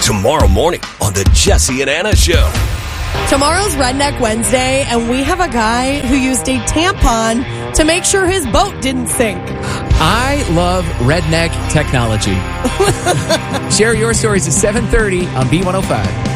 tomorrow morning on the Jesse and Anna Show. Tomorrow's Redneck Wednesday, and we have a guy who used a tampon to make sure his boat didn't sink. I love redneck technology. Share your stories at 7:30 on B105.